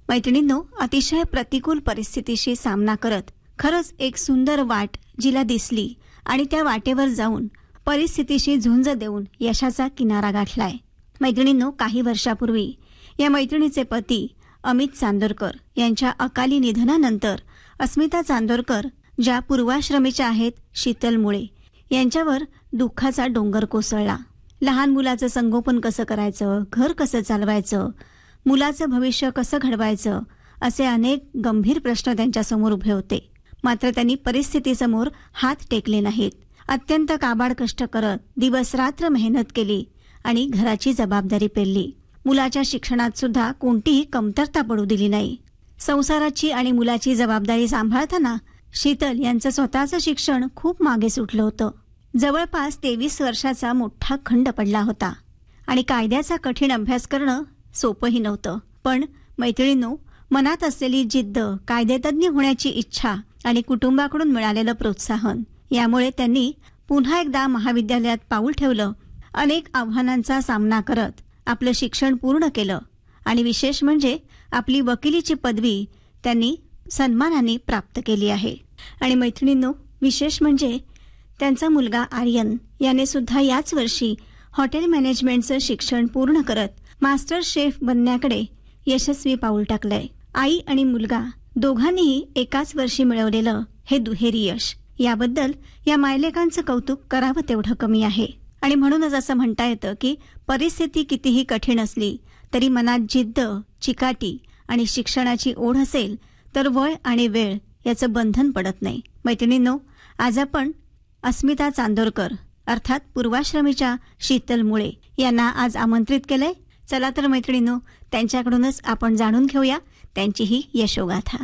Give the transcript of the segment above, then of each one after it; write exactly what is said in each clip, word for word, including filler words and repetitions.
मैत्रिणींनो, अतिशय प्रतिकूल परिस्थितीशी सामना करत खरंच एक सुंदर वाट जिला दिसली आणि त्या वाटेवर जाऊन परिस्थितीशी झुंज देऊन यशाचा किनारा गाठलाय. मैत्रिणींनो, काही वर्षापूर्वी या मैत्रिणीचे पती अमित चांदोरकर यांच्या अकाली निधनानंतर अस्मिता चांदोरकर ज्या पूर्वाश्रमीच्या आहेत शीतल मुळे यांच्यावर दुःखाचा डोंगर कोसळला. लहान मुलाचं संगोपन कसं करायचं, घर कसं चालवायचं, मुलाचं भविष्य कसं घडवायचं असे अनेक गंभीर प्रश्न त्यांच्यासमोर उभे होते. मात्र त्यांनी परिस्थितीसमोर हात टेकले नाहीत. अत्यंत काबाड कष्ट करत दिवस रात्र मेहनत केली आणि घराची जबाबदारी पेलली. मुलाच्या शिक्षणात सुद्धा कोणतीही कमतरता पडू दिली नाही. संसाराची आणि मुलाची जबाबदारी सांभाळताना शीतल यांचं स्वतःचं शिक्षण खूप मागे सुटलं होतं. जवळपास तेवीस वर्षाचा मोठा खंड पडला होता आणि कायद्याचा कठीण अभ्यास करणं सोपंही नव्हतं. पण मैत्रिणींनो, मनात असलेली जिद्द, कायदेतज्ञ होण्याची इच्छा आणि कुटुंबाकडून मिळालेलं प्रोत्साहन यामुळे त्यांनी पुन्हा एकदा महाविद्यालयात पाऊल ठेवलं. अनेक आव्हानांचा सामना करत आपलं शिक्षण पूर्ण केलं आणि विशेष म्हणजे आपली वकिलीची पदवी त्यांनी सन्मानाने प्राप्त केली आहे. आणि मैत्रिणींनो, विशेष म्हणजे त्यांचा मुलगा आर्यन याने सुद्धा याच वर्षी हॉटेल मॅनेजमेंटचं शिक्षण पूर्ण करत मास्टर शेफ बनण्याकडे यशस्वी पाऊल टाकलंय. आई आणि मुलगा दोघांनीही एकाच वर्षी मिळवलेलं हे दुहेरी यश याबद्दल या मायलेकांचं कौतुक करावं तेवढं कमी आहे. आणि म्हणूनच असं म्हणता येतं की परिस्थिती कितीही कठीण असली तरी मनात जिद्द, चिकाटी आणि शिक्षणाची ओढ असेल तर वय आणि वेळ याचं बंधन पडत नाही. मैत्रिणींनो, आज आपण अस्मिता चांदोरकर अर्थात पूर्वाश्रमीच्या शीतल मुळे यांना आज आमंत्रित केलंय. चला तर मैत्रिणींनो, त्यांच्याकडूनच आपण जाणून घेऊया त्यांची ही यशोगाथा.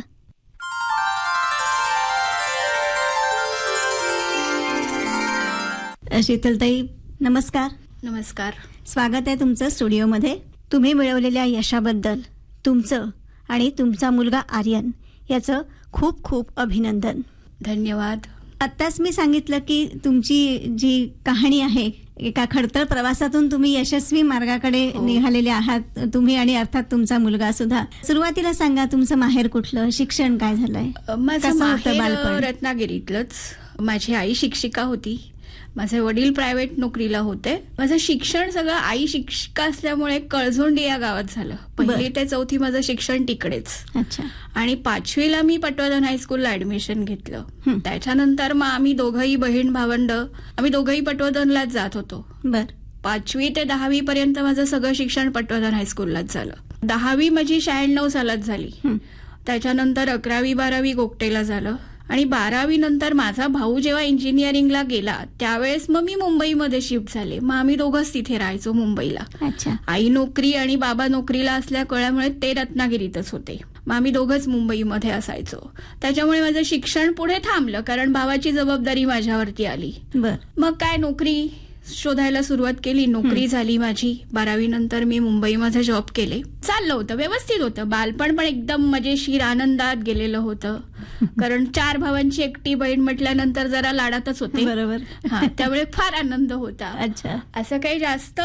शीतलताई, नमस्कार. नमस्कार. स्वागत आहे तुमचं स्टुडिओमध्ये. तुम्ही मिळवलेल्या यशाबद्दल तुमचं आणि तुमचा मुलगा आर्यन याचं खूप खूप अभिनंदन. धन्यवाद. आत्ताच मी सांगितलं की तुमची जी कहाणी आहे, एका खडतर प्रवासातून तुम्ही यशस्वी मार्गाकडे निघालेले आहात तुम्ही आणि अर्थात तुमचा मुलगा सुद्धा. सुरुवातीला सांगा, तुमचं माहेर कुठलं, शिक्षण काय झालंय? माझं माहेर रत्नागिरीतलंच. माझी आई शिक्षिका होती, माझे वडील प्रायव्हेट नोकरीला होते. माझं शिक्षण सगळं आई शिक्षिका असल्यामुळे कळझोंडी या गावात झालं. पहिली ते चौथी माझं शिक्षण तिकडेच. अच्छा. आणि पाचवीला मी पटवर्धन हायस्कूलला ऍडमिशन घेतलं. त्याच्यानंतर मग आम्ही दोघंही बहीण भावंड आम्ही दोघंही पटवर्धनलाच जात होतो. बर. पाचवी ते दहावी पर्यंत माझं सगळं शिक्षण पटवर्धन हायस्कूललाच झालं. दहावी माझी शहाण्णव सालात झाली. त्याच्यानंतर अकरावी बारावी गोगटेला झालं. आणि बारावी नंतर माझा भाऊ जेव्हा इंजिनिअरिंगला गेला त्यावेळेस मग मी मुंबईमध्ये शिफ्ट झाले. मग आम्ही दोघंच तिथे राहायचो मुंबईला. आई नोकरी आणि बाबा नोकरीला असल्या कळल्यामुळे ते रत्नागिरीतच होते. मग आम्ही दोघंच मुंबईमध्ये असायचो. त्याच्यामुळे माझं शिक्षण पुढे थांबलं कारण भावाची जबाबदारी माझ्यावरती आली. मग काय नोकरी शोधायला सुरुवात केली. नोकरी झाली माझी. बारावी नंतर मी मुंबईमध्ये जॉब केले. चाललं होतं, व्यवस्थित होतं. बालपण पण एकदम मजेशीर आनंदात गेलेलं होतं. कारण चार भावांची एकटी बहीण म्हटल्यानंतर जरा लाडातच होते. बरोबर. हा, त्यामुळे फार आनंद होता. अच्छा. असं काही जास्त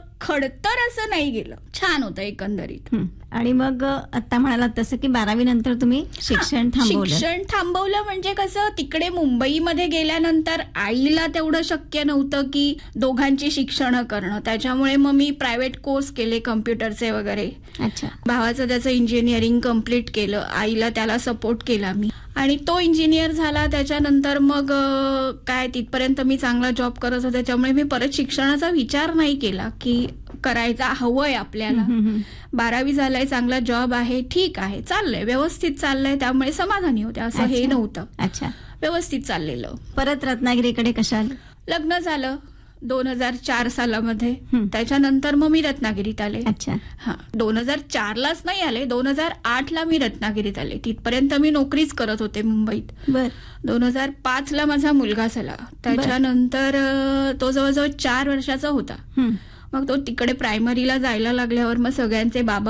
खडतर असं नाही गेलं, छान होतं एकंदरीत. आणि मग आता म्हणालात तसं की बारावी नंतर तुम्ही शिक्षण थांबवलं. शिक्षण थांबवलं म्हणजे कसं, तिकडे मुंबईमध्ये गेल्यानंतर आईला तेवढं शक्य नव्हतं की दोघांची शिक्षण करणं. त्याच्यामुळे मग मी प्रायव्हेट कोर्स केले कम्प्युटरचे वगैरे. अच्छा. भावाचं त्याचं इंजिनिअरिंग कम्प्लीट केलं. आईला त्याला सपोर्ट केला मी आणि तो इंजिनियर झाला. त्याच्यानंतर मग काय तिथपर्यंत मी चांगला जॉब करत होते. त्याच्यामुळे मी परत शिक्षणाचा विचार नाही केला की करायचा हवंय आपल्याला. बारावी झालंय, चांगला जॉब आहे, ठीक आहे, चाललंय, व्यवस्थित चाललंय, त्यामुळे समाधानी होते. असं हे नव्हतं. अच्छा. व्यवस्थित चाललेलं. परत रत्नागिरीकडे कशाला? लग्न झालं दोन हजार चार सालामध्ये. त्याच्यानंतर मग मी रत्नागिरीत आले. अच्छा. हा, दोन हजार चार लाच नाही आले, दोन हजार आठ ला मी रत्नागिरीत आले. तिथपर्यंत मी नोकरीच करत होते मुंबईत. बर. दोन हजार पाच ला माझा मुलगा झाला. त्याच्यानंतर तो जवळजवळ चार वर्षाचा होता. मग तो तिकडे प्रायमरीला जायला लागल्यावर मग सगळ्यांचे बाबा